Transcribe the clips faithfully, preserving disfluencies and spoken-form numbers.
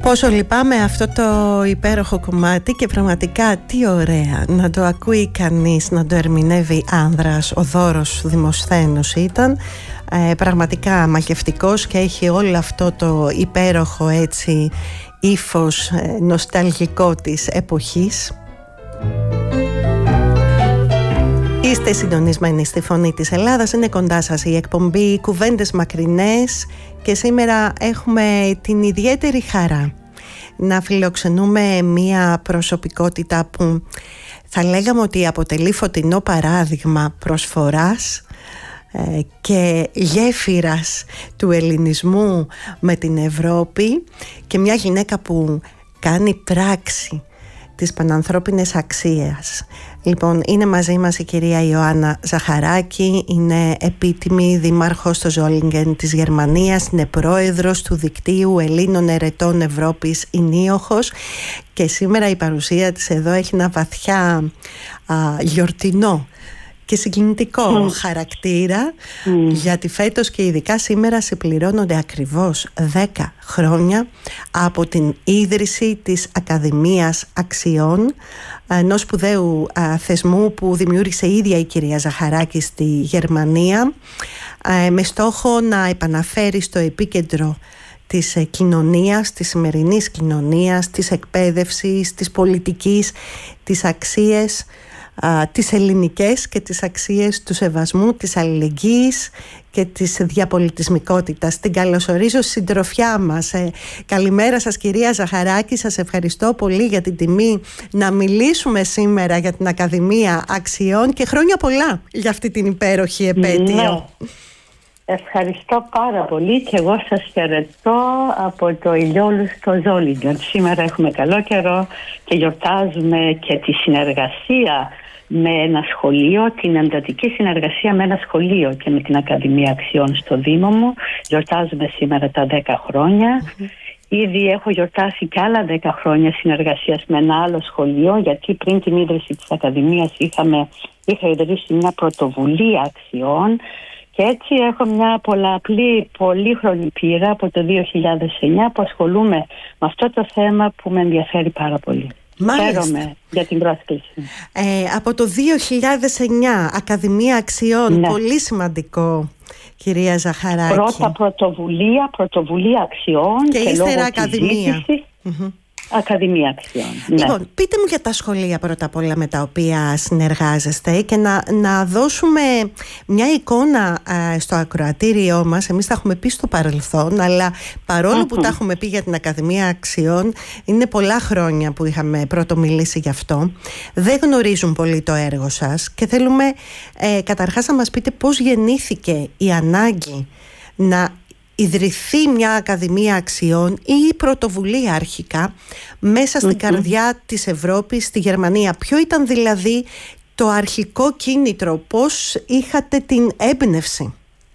Πόσο λυπάμαι αυτό το υπέροχο κομμάτι και πραγματικά τι ωραία να το ακούει κανείς, να το ερμηνεύει άνδρας. Ο Δώρος Δημοσθένος ήταν ε, πραγματικά μαγευτικός και έχει όλο αυτό το υπέροχο έτσι ύφος ε, νοσταλγικό της εποχής. Είστε συντονισμένοι στη Φωνή της Ελλάδας, είναι κοντά σας η εκπομπή Κουβέντες Μακρινές και σήμερα έχουμε την ιδιαίτερη χαρά να φιλοξενούμε μία προσωπικότητα που θα λέγαμε ότι αποτελεί φωτεινό παράδειγμα προσφοράς ε, και γέφυρας του ελληνισμού με την Ευρώπη και μια γυναίκα που κάνει πράξη της πανανθρώπινης αξίας. Λοιπόν, είναι μαζί μας η κυρία Ιωάννα Ζαχαράκη, είναι επίτιμη δήμαρχος στο Ζόλιγκεν της Γερμανίας, είναι πρόεδρος του Δικτύου Ελλήνων Ερετών Ευρώπης Ηνίοχος και σήμερα η παρουσία της εδώ έχει ένα βαθιά α, γιορτινό και συγκινητικό mm. χαρακτήρα mm. γιατί φέτος και ειδικά σήμερα συμπληρώνονται ακριβώς δέκα χρόνια από την ίδρυση της Ακαδημίας Αξιών, ενός σπουδαίου α, θεσμού που δημιούργησε η ίδια η κυρία Ζαχαράκη στη Γερμανία α, με στόχο να επαναφέρει στο επίκεντρο της ε, κοινωνίας, της σημερινής κοινωνίας, της εκπαίδευσης, της πολιτικής, τις αξίες α, τις ελληνικές και τις αξίες του σεβασμού, της αλληλεγγύης και της διαπολιτισμικότητας. Την καλωσορίζω στη συντροφιά μας. Ε, καλημέρα σας κυρία Ζαχαράκη, σας ευχαριστώ πολύ για την τιμή να μιλήσουμε σήμερα για την Ακαδημία Αξιών και χρόνια πολλά για αυτή την υπέροχη επέτειο. Ναι. Ευχαριστώ πάρα πολύ και εγώ σας χαιρετώ από το ηλιόλουστο Ζόλιγκεν. Σήμερα έχουμε καλό καιρό και γιορτάζουμε και τη συνεργασία με ένα σχολείο, την εντατική συνεργασία με ένα σχολείο και με την Ακαδημία Αξιών στο Δήμο μου. Γιορτάζουμε σήμερα τα δέκα χρόνια. Mm-hmm. Ήδη έχω γιορτάσει και άλλα δέκα χρόνια συνεργασίας με ένα άλλο σχολείο, γιατί πριν την ίδρυση της Ακαδημίας είχαμε, είχα ιδρύσει μια πρωτοβουλία αξιών. Και έτσι έχω μια πολλαπλή, πολύχρονη πείρα από το δύο χιλιάδες εννιά που ασχολούμαι με αυτό το θέμα που με ενδιαφέρει πάρα πολύ. Μάλιστα. Χαίρομαι για την πρόσκληση. Ε, από το δύο χιλιάδες εννιά, Ακαδημία Αξιών, ναι. Πολύ σημαντικό, κυρία Ζαχαράκη. Πρώτα πρωτοβουλία, πρωτοβουλία αξιών και, και ύστερα Ακαδημία. Mm-hmm. Ακαδημία Αξιών. Ναι. Λοιπόν, πείτε μου για τα σχολεία πρώτα απ' όλα με τα οποία συνεργάζεστε και να, να δώσουμε μια εικόνα α, στο ακροατήριό μας. Εμείς τα έχουμε πει στο παρελθόν, αλλά παρόλο mm-hmm. που τα έχουμε πει για την Ακαδημία Αξιών, είναι πολλά χρόνια που είχαμε πρώτο μιλήσει γι' αυτό. Δεν γνωρίζουν πολύ το έργο σας και θέλουμε ε, καταρχάς να μας πείτε πώς γεννήθηκε η ανάγκη να ιδρυθεί μια Ακαδημία Αξιών ή η πρωτοβουλία αρχικά μέσα στην mm-hmm. καρδιά της Ευρώπης, στη Γερμανία. Ποιο ήταν δηλαδή το αρχικό κίνητρο, πώς είχατε την έμπνευση?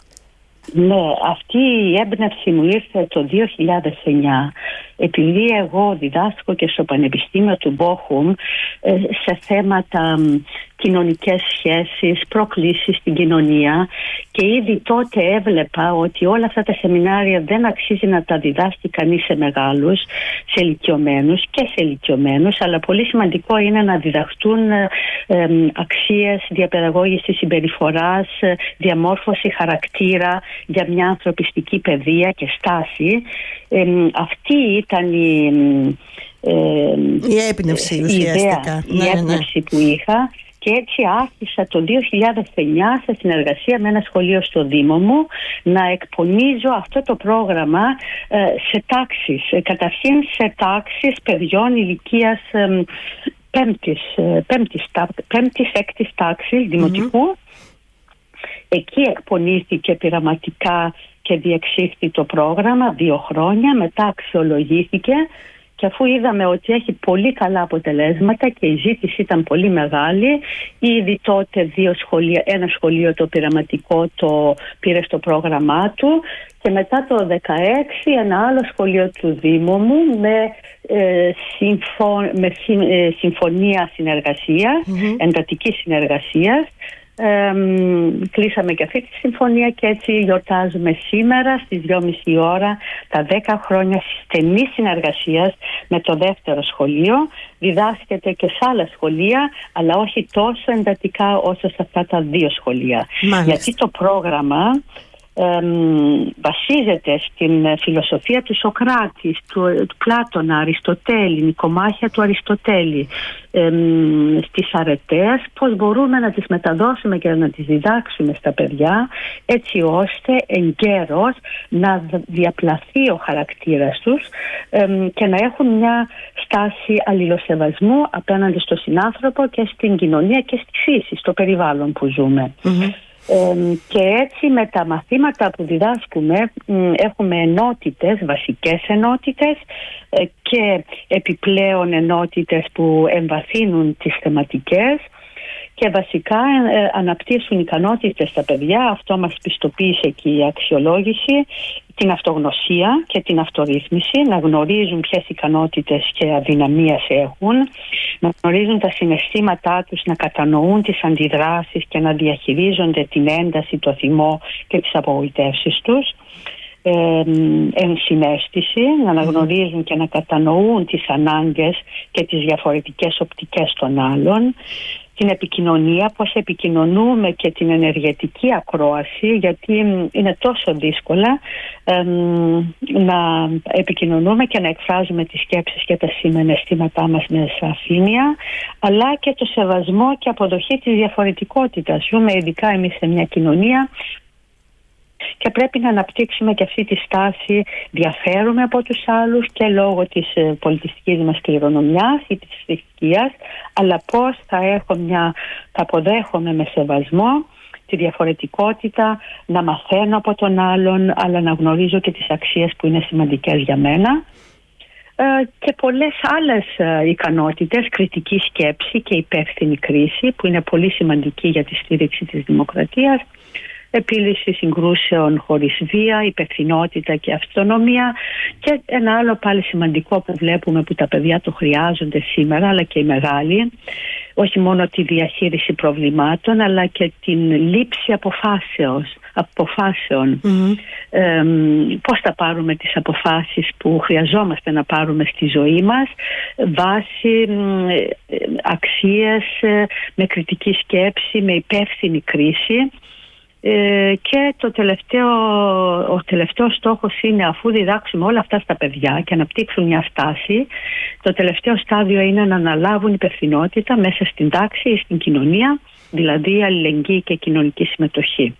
Ναι, αυτή η έμπνευση μου ήρθε το δύο χιλιάδες εννιά επειδή εγώ διδάσκω και στο Πανεπιστήμιο του Μπόχουμ σε θέματα κοινωνικές σχέσεις, προκλήσεις στην κοινωνία και ήδη τότε έβλεπα ότι όλα αυτά τα σεμινάρια δεν αξίζει να τα διδάσκει κανείς σε μεγάλους, σε ηλικιωμένους και σε ηλικιωμένους, αλλά πολύ σημαντικό είναι να διδαχτούν ε, ε, αξίες διαπαιδαγώγησης συμπεριφοράς, διαμόρφωση χαρακτήρα για μια ανθρωπιστική παιδεία και στάση. Ε, αυτή ήταν η, ε, η έμπνευση ουσιαστικά. Η, ιδέα, η έμπνευση ναι, ναι. που είχα. Και έτσι άρχισα το δύο χιλιάδες εννιά σε συνεργασία με ένα σχολείο στο Δήμο μου να εκπονίζω αυτό το πρόγραμμα ε, σε τάξεις. Καταρχήν σε τάξεις παιδιών ηλικίας ε, πέμπτης, πέμπτης, πέμπτης, έκτης τάξης δημοτικού. Mm-hmm. Εκεί εκπονήθηκε πειραματικά και διεξήχθη το πρόγραμμα δύο χρόνια, μετά αξιολογήθηκε. Και αφού είδαμε ότι έχει πολύ καλά αποτελέσματα και η ζήτηση ήταν πολύ μεγάλη, ήδη τότε δύο σχολεία, ένα σχολείο το πειραματικό το πήρε στο πρόγραμμά του και μετά το δύο χιλιάδες δεκαέξι ένα άλλο σχολείο του Δήμου μου με, ε, συμφω... με συμ... ε, συμφωνία συνεργασίας, mm-hmm. εντατικής συνεργασίας, Ε, κλείσαμε και αυτή τη συμφωνία και έτσι γιορτάζουμε σήμερα στις δυόμιση ώρα τα δέκα χρόνια στενής συνεργασίας με το δεύτερο σχολείο. Διδάσκεται και σε άλλα σχολεία, αλλά όχι τόσο εντατικά όσο σε αυτά τα δύο σχολεία. Μάλιστα. Γιατί το πρόγραμμα Ε, βασίζεται στην φιλοσοφία του Σοκράτη, του, του Πλάτωνα, Αριστοτέλη, Νικομάχια του Αριστοτέλη, ε, στις αρετές, πώς μπορούμε να τις μεταδώσουμε και να τις διδάξουμε στα παιδιά, έτσι ώστε εγκαίρως να διαπλαθεί ο χαρακτήρας τους ε, και να έχουν μια στάση αλληλοσεβασμού απέναντι στον συνάνθρωπο και στην κοινωνία και στη φύση, στο περιβάλλον που ζούμε. Mm-hmm. Ε, και έτσι με τα μαθήματα που διδάσκουμε έχουμε ενότητες, βασικές ενότητες ε, και επιπλέον ενότητες που εμβαθύνουν τις θεματικές και βασικά ε, αναπτύσσουν ικανότητες στα παιδιά. Αυτό μας πιστοποίησε και η αξιολόγηση, την αυτογνωσία και την αυτορύθμιση, να γνωρίζουν ποιες ικανότητες και αδυναμίες έχουν, να γνωρίζουν τα συναισθήματά τους, να κατανοούν τις αντιδράσεις και να διαχειρίζονται την ένταση, το θυμό και τις απογοητεύσεις τους. Ε, ενσυναίσθηση, να αναγνωρίζουν και να κατανοούν τις ανάγκες και τις διαφορετικές οπτικές των άλλων, την επικοινωνία, πώς επικοινωνούμε και την ενεργετική ακρόαση, γιατί είναι τόσο δύσκολα ε, να επικοινωνούμε και να εκφράζουμε τις σκέψεις και τα συναισθήματά μας με σαφήνεια, αλλά και το σεβασμό και αποδοχή της διαφορετικότητας. Ζούμε ειδικά εμείς σε μια κοινωνία και πρέπει να αναπτύξουμε και αυτή τη στάση, διαφέρουμε από τους άλλους και λόγω της πολιτιστικής μας κληρονομιάς ή της θρησκείας, αλλά πώς θα, έχω μια, θα αποδέχομαι με σεβασμό τη διαφορετικότητα, να μαθαίνω από τον άλλον, αλλά να γνωρίζω και τις αξίες που είναι σημαντικές για μένα. Και πολλές άλλες ικανότητες, κριτική σκέψη και υπεύθυνη κρίση, που είναι πολύ σημαντική για τη στήριξη της δημοκρατίας, επίλυση συγκρούσεων χωρίς βία, υπευθυνότητα και αυτονομία, και ένα άλλο πάλι σημαντικό που βλέπουμε που τα παιδιά το χρειάζονται σήμερα, αλλά και οι μεγάλοι, όχι μόνο τη διαχείριση προβλημάτων αλλά και την λήψη αποφάσεων. αποφάσεων. Mm-hmm. Ε, πώς θα πάρουμε τις αποφάσεις που χρειαζόμαστε να πάρουμε στη ζωή μας βάσει ε, αξίες, ε, με κριτική σκέψη, με υπεύθυνη κρίση. Ε, και το τελευταίο, ο τελευταίος στόχος είναι, αφού διδάξουμε όλα αυτά στα παιδιά και αναπτύξουν μια στάση, το τελευταίο στάδιο είναι να αναλάβουν υπευθυνότητα μέσα στην τάξη ή στην κοινωνία, δηλαδή αλληλεγγύη και κοινωνική συμμετοχή.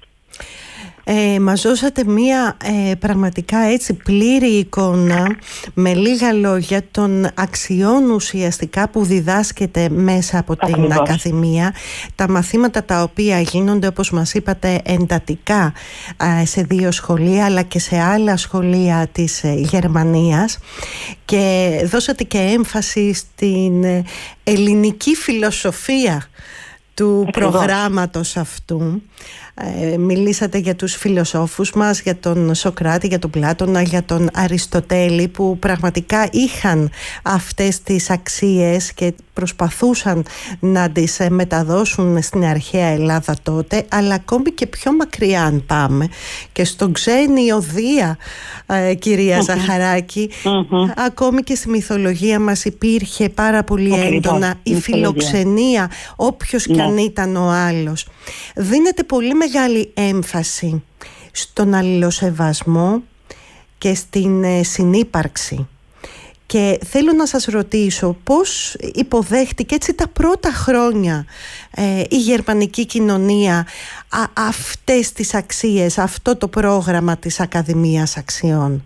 Ε, μας δώσατε μία ε, πραγματικά έτσι πλήρη εικόνα, με λίγα λόγια, των αξιών ουσιαστικά που διδάσκεται μέσα από την Ακριβώς. Ακαδημία, τα μαθήματα τα οποία γίνονται, όπως μας είπατε, εντατικά ε, σε δύο σχολεία αλλά και σε άλλα σχολεία της ε, Γερμανίας, και δώσατε και έμφαση στην ε, ελληνική φιλοσοφία του Ακριβώς. προγράμματος αυτού. Ε, μιλήσατε για τους φιλοσόφους μας, για τον Σοκράτη, για τον Πλάτωνα, για τον Αριστοτέλη, που πραγματικά είχαν αυτές τις αξίες και προσπαθούσαν να τις μεταδώσουν στην αρχαία Ελλάδα τότε, αλλά ακόμη και πιο μακριά αν πάμε και στον ξένιο Δία, ε, κυρία mm-hmm. Ζαχαράκη, mm-hmm. ακόμη και στη μυθολογία μας υπήρχε πάρα πολύ okay, έντονα η φιλοξενία, όποιος yeah. κι αν ήταν ο άλλος. Δίνεται πολύ μεγάλη έμφαση στον αλληλοσεβασμό και στην ε, συνύπαρξη. Και θέλω να σας ρωτήσω πώς υποδέχτηκε έτσι τα πρώτα χρόνια ε, η γερμανική κοινωνία α, αυτές τις αξίες, αυτό το πρόγραμμα της Ακαδημίας Αξιών.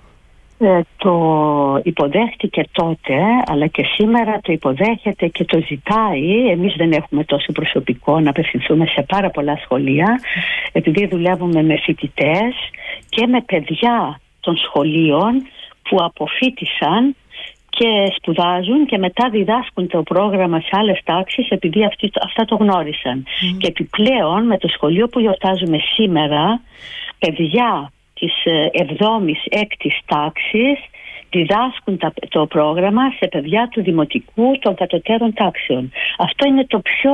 Ε, το υποδέχτηκε τότε, αλλά και σήμερα το υποδέχεται και το ζητάει. Εμείς δεν έχουμε τόσο προσωπικό να απευθυνθούμε σε πάρα πολλά σχολεία, επειδή δουλεύουμε με φοιτητές και με παιδιά των σχολείων που αποφοίτησαν και σπουδάζουν και μετά διδάσκουν το πρόγραμμα σε άλλες τάξεις, επειδή αυτοί, αυτά το γνώρισαν. Mm. Και επιπλέον με το σχολείο που γιορτάζουμε σήμερα, παιδιά της εβδόμης έκτης τάξης διδάσκουν το πρόγραμμα σε παιδιά του δημοτικού των κατωτέρων τάξεων. Αυτό είναι το πιο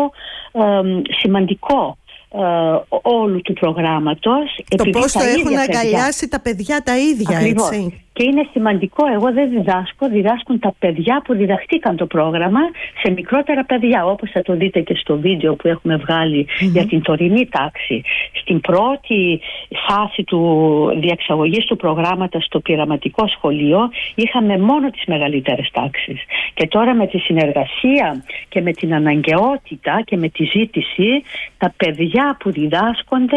ε, σημαντικό ε, όλου του προγράμματος. Το πώς το έχουν αγκαλιάσει τα παιδιά τα ίδια. Ακριβώς. Έτσι. Και είναι σημαντικό, εγώ δεν διδάσκω, διδάσκουν τα παιδιά που διδαχτήκαν το πρόγραμμα σε μικρότερα παιδιά, όπως θα το δείτε και στο βίντεο που έχουμε βγάλει mm-hmm. για την τωρινή τάξη. Στην πρώτη φάση του διεξαγωγής του προγράμματος στο πειραματικό σχολείο είχαμε μόνο τις μεγαλύτερες τάξεις. Και τώρα με τη συνεργασία και με την αναγκαιότητα και με τη ζήτηση, τα παιδιά που διδάσκονται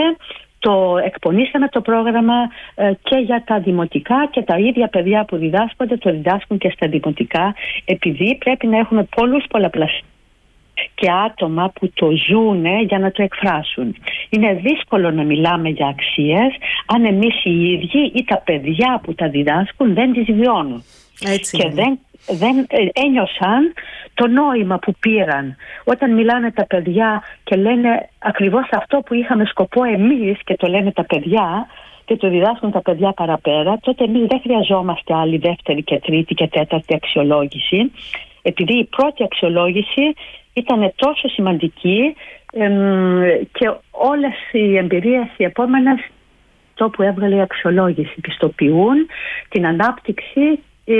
το εκπονήσαμε το πρόγραμμα ε, και για τα δημοτικά, και τα ίδια παιδιά που διδάσκονται το διδάσκουν και στα δημοτικά, επειδή πρέπει να έχουμε πολλούς πολλαπλασιαστές και άτομα που το ζουν για να το εκφράσουν. Είναι δύσκολο να μιλάμε για αξίες αν εμείς οι ίδιοι ή τα παιδιά που τα διδάσκουν δεν τις βιώνουν. Έτσι και δεν, δεν ένιωσαν το νόημα που πήραν. Όταν μιλάνε τα παιδιά και λένε ακριβώς αυτό που είχαμε σκοπό εμείς και το λένε τα παιδιά και το διδάσκουν τα παιδιά παραπέρα, τότε εμείς δεν χρειαζόμαστε άλλη δεύτερη και τρίτη και τέταρτη αξιολόγηση, επειδή η πρώτη αξιολόγηση ήταν τόσο σημαντική εμ, και όλες οι εμπειρίες οι επόμενες, το που έβγαλε η αξιολόγηση, πιστοποιούν την ανάπτυξη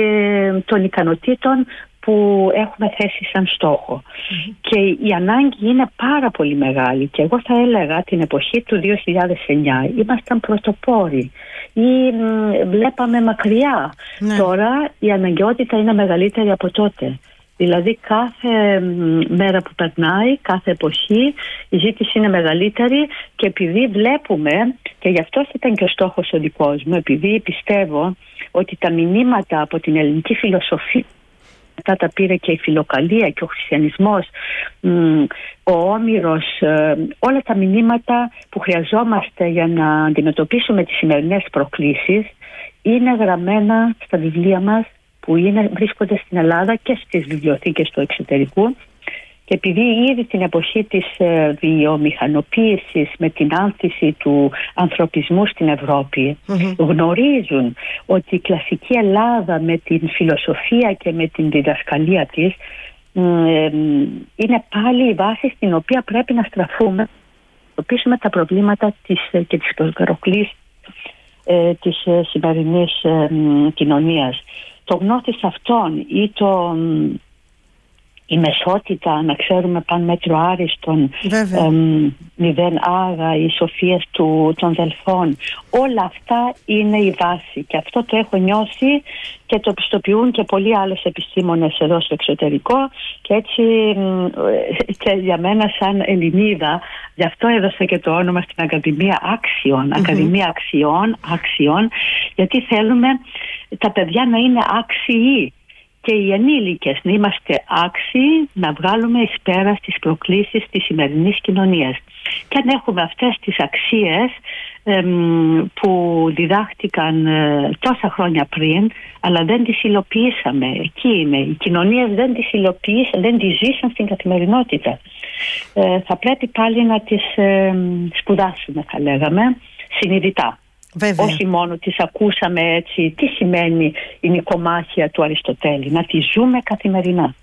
ε, των ικανοτήτων που έχουμε θέσει σαν στόχο. Mm-hmm. Και η ανάγκη είναι πάρα πολύ μεγάλη, και εγώ θα έλεγα την εποχή του δύο χιλιάδες εννιά ήμασταν πρωτοπόροι ή μ, βλέπαμε μακριά. Mm-hmm. Τώρα η αναγκαιότητα είναι μεγαλύτερη από τότε. Δηλαδή κάθε μέρα που περνάει, κάθε εποχή, η ζήτηση είναι μεγαλύτερη, και επειδή βλέπουμε, και γι' αυτό ήταν και ο στόχος ο δικός μου, επειδή πιστεύω ότι τα μηνύματα από την ελληνική φιλοσοφία, μετά τα πήρε και η φιλοκαλία και ο χριστιανισμός, ο Όμηρος, όλα τα μηνύματα που χρειαζόμαστε για να αντιμετωπίσουμε τις σημερινές προκλήσεις είναι γραμμένα στα βιβλία μας, που είναι, βρίσκονται στην Ελλάδα και στις βιβλιοθήκες του εξωτερικού. Και επειδή ήδη την εποχή της ε, βιομηχανοποίησης, με την άνθηση του ανθρωπισμού στην Ευρώπη, mm-hmm. γνωρίζουν ότι η κλασική Ελλάδα με την φιλοσοφία και με την διδασκαλία της ε, είναι πάλι η βάση στην οποία πρέπει να στραφούμε, να αντιμετωπίσουμε τα προβλήματα της, και τις προκλήσεις ε, της ε, σημερινής ε, κοινωνίας. Το γνώθις αυτών ή το, η μεσότητα, να ξέρουμε παν μέτρο άριστον, εμ, μηδέν άγα, οι σοφίες του, των δελφών, όλα αυτά είναι η βάση, και αυτό το έχω νιώσει και το πιστοποιούν και πολλοί άλλες επιστήμονες εδώ στο εξωτερικό, και έτσι και για μένα σαν Ελληνίδα, γι' αυτό έδωσα και το όνομα στην Ακαδημία Άξιων, mm-hmm. Ακαδημία Αξιών, Άξιων, γιατί θέλουμε τα παιδιά να είναι άξιοι και οι ενήλικες να είμαστε άξιοι να βγάλουμε εις πέρα στις προκλήσεις της σημερινής κοινωνίας. Και αν έχουμε αυτές τις αξίες εμ, που διδάχτηκαν ε, τόσα χρόνια πριν, αλλά δεν τις υλοποιήσαμε, εκεί είναι, οι κοινωνίες δεν τις υλοποιήσαν, δεν τις ζήσαν στην καθημερινότητα. Ε, θα πρέπει πάλι να τις ε, σπουδάσουμε, θα λέγαμε, συνειδητά. Βέβαια. Όχι μόνο τις ακούσαμε έτσι, τι σημαίνει η νοικομάχεια του Αριστοτέλη, να τη ζούμε καθημερινά.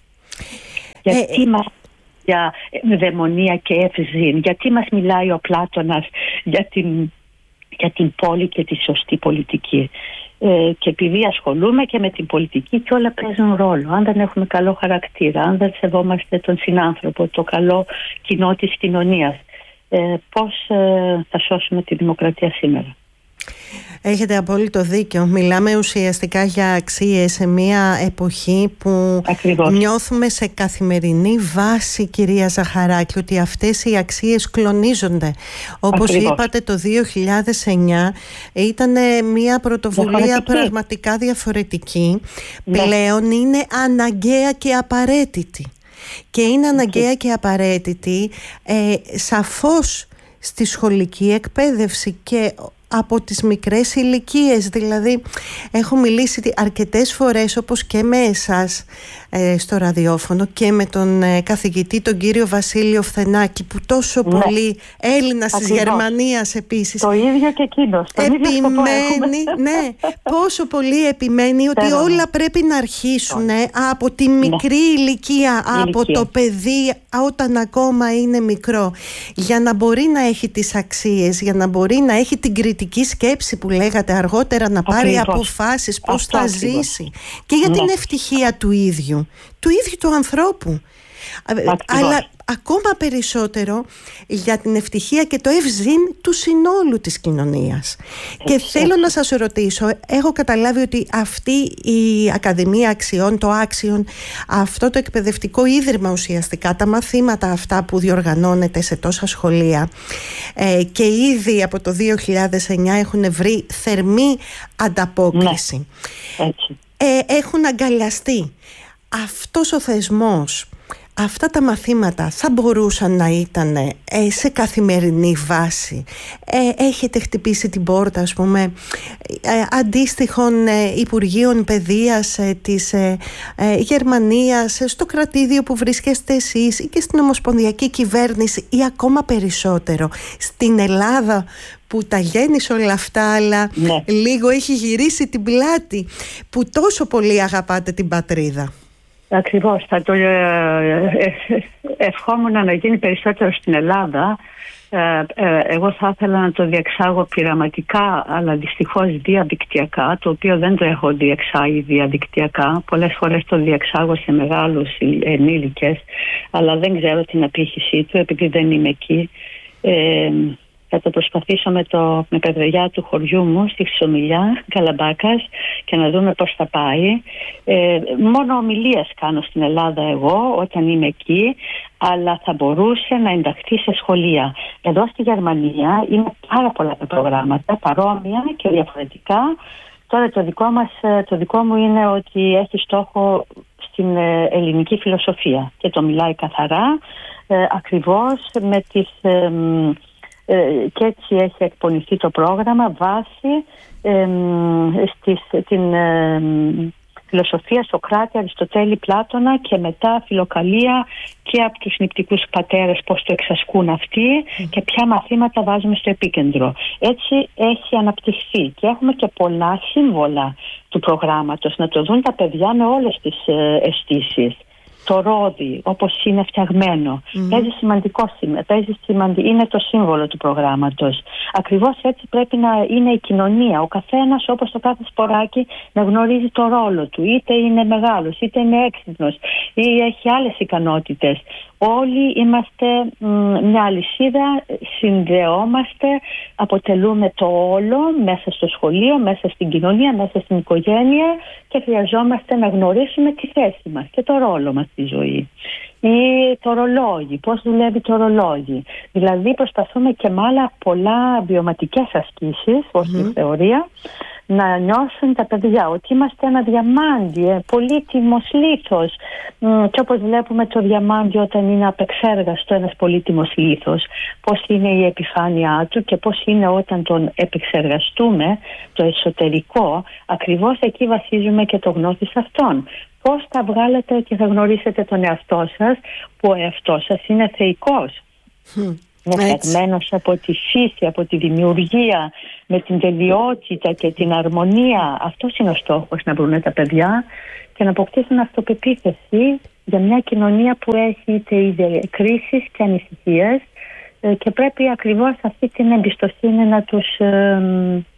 Ε, γιατί ε, μας για δαιμονία και ευζήν, γιατί μας μιλάει ο Πλάτωνας για την, για την πόλη και τη σωστή πολιτική. Ε, και επειδή ασχολούμαι και με την πολιτική, και όλα παίζουν ρόλο. Αν δεν έχουμε καλό χαρακτήρα, αν δεν σεβόμαστε τον συνάνθρωπο, το καλό κοινό της κοινωνίας, ε, πώς ε, θα σώσουμε τη δημοκρατία σήμερα? Έχετε απόλυτο δίκιο. Μιλάμε ουσιαστικά για αξίες σε μια εποχή που Ακριβώς. νιώθουμε σε καθημερινή βάση, κυρία Ζαχαράκη, ότι αυτές οι αξίες κλονίζονται. Όπως Ακριβώς. είπατε, το δύο χιλιάδες εννιά ήταν μια πρωτοβουλία διαφορετική. Πραγματικά διαφορετική. Ναι. Πλέον είναι αναγκαία και απαραίτητη. Και είναι αναγκαία και απαραίτητη ε, σαφώς στη σχολική εκπαίδευση και από τις μικρές ηλικίες. Δηλαδή έχω μιλήσει αρκετές φορές, όπως και με εσάς ε, στο ραδιόφωνο, και με τον ε, καθηγητή τον κύριο Βασίλειο Φθενάκη, που τόσο ναι. πολύ Έλληνας της Γερμανίας επίσης. Το ίδιο και εκείνος. Επιμένει, ναι, πόσο πολύ επιμένει ότι Θέλω όλα ναι. πρέπει να αρχίσουν ναι. από τη μικρή ναι. ηλικία, από ηλικία. το παιδί όταν ακόμα είναι μικρό, για να μπορεί να έχει τις αξίες, για να μπορεί να έχει την κριτική σκέψη που λέγατε αργότερα, να πάρει Ακριβώς. αποφάσεις πώς Αυτό θα ακριβώς. ζήσει και για ναι. την ευτυχία του ίδιου, του ίδιου του ανθρώπου. Ακριβώς. Αλλά ακόμα περισσότερο για την ευτυχία και το ευζήν του συνόλου της κοινωνίας. Έτσι, και θέλω έτσι. να σας ρωτήσω, έχω καταλάβει ότι αυτή η Ακαδημία Αξιών, το Άξιον, αυτό το εκπαιδευτικό ίδρυμα ουσιαστικά, τα μαθήματα αυτά που διοργανώνεται σε τόσα σχολεία ε, και ήδη από το δύο χιλιάδες εννιά έχουν βρει θερμή ανταπόκριση. Ναι. Έτσι. Ε, έχουν αγκαλιαστεί. Αυτός ο θεσμός, αυτά τα μαθήματα θα μπορούσαν να ήταν ε, σε καθημερινή βάση. Ε, έχετε χτυπήσει την πόρτα, ας πούμε, ε, αντίστοιχων ε, Υπουργείων Παιδείας ε, της ε, ε, Γερμανίας, ε, στο κρατήδιο που βρίσκεστε εσείς ή και στην Ομοσπονδιακή Κυβέρνηση ή ακόμα περισσότερο στην Ελλάδα, που τα γέννησε όλα αυτά, αλλά ναι. λίγο έχει γυρίσει την πλάτη, που τόσο πολύ αγαπάτε την πατρίδα. Ακριβώς, θα το ε, ε, ευχόμουν να γίνει περισσότερο στην Ελλάδα. Ε, ε, εγώ θα ήθελα να το διεξάγω πειραματικά, αλλά δυστυχώς διαδικτυακά, το οποίο δεν το έχω διεξάγει διαδικτυακά. Πολλές φορές το διεξάγω σε μεγάλους ενήλικες, αλλά δεν ξέρω την απήχησή του επειδή δεν είμαι εκεί. Ε, Θα το προσπαθήσω με, το, με παιδιά του χωριού μου στη Χρυσομιλιά, Καλαμπάκας, και να δούμε πώς θα πάει. Ε, μόνο ομιλίες κάνω στην Ελλάδα εγώ όταν είμαι εκεί, αλλά θα μπορούσε να ενταχθεί σε σχολεία. Εδώ στη Γερμανία είναι πάρα πολλά τα προγράμματα, παρόμοια και διαφορετικά. Τώρα το δικό, μας, το δικό μου είναι ότι έχει στόχο στην ελληνική φιλοσοφία και το μιλάει καθαρά, ε, ακριβώς με τις... Ε, και έτσι έχει εκπονηθεί το πρόγραμμα βάσει ε, στις, την ε, φιλοσοφία Σωκράτη, Αριστοτέλη, Πλάτωνα και μετά φιλοκαλία και από τους νηπτικούς πατέρες, πώς το εξασκούν αυτοί mm. και ποια μαθήματα βάζουμε στο επίκεντρο. Έτσι έχει αναπτυχθεί και έχουμε και πολλά σύμβολα του προγράμματος, να το δουν τα παιδιά με όλες τις ε, αισθήσεις. Το ρόδι, όπως είναι φτιαγμένο, mm. παίζει σημαντικό σήμα, παίζει σημαντι... είναι το σύμβολο του προγράμματος. Ακριβώς έτσι πρέπει να είναι η κοινωνία. Ο καθένας, όπως το κάθε σποράκι, να γνωρίζει το ρόλο του. Είτε είναι μεγάλος, είτε είναι έξυπνος ή έχει άλλες ικανότητες. Όλοι είμαστε μ, μια αλυσίδα, συνδεόμαστε, αποτελούμε το όλο μέσα στο σχολείο, μέσα στην κοινωνία, μέσα στην οικογένεια και χρειαζόμαστε να γνωρίσουμε τη θέση μας και το ρόλο μας στη ζωή. Ή το ρολόγι, πώς δουλεύει το ρολόγι. Δηλαδή προσπαθούμε και με άλλα πολλά βιωματικές ασκήσεις, ως mm-hmm. τη θεωρία, να νιώσουν τα παιδιά ότι είμαστε ένα διαμάντι, πολύτιμος λίθος. Και όπως βλέπουμε το διαμάντι όταν είναι απεξέργαστο ένας πολύτιμος λίθος, πώς είναι η επιφάνειά του και πώς είναι όταν τον επεξεργαστούμε, το εσωτερικό, ακριβώς εκεί βασίζουμε και το γνώση σε αυτόν. Πώς θα βγάλετε και θα γνωρίσετε τον εαυτό σας, που ο εαυτός σας είναι θεϊκός. Mm. Είναι φτιαγμένος από τη φύση, από τη δημιουργία, με την τελειότητα και την αρμονία. Αυτός είναι ο στόχος, να βρουν τα παιδιά και να αποκτήσουν αυτοπεποίθηση για μια κοινωνία που έχει είτε ήδη κρίσεις και ανησυχίες και πρέπει ακριβώς αυτή την εμπιστοσύνη να τους,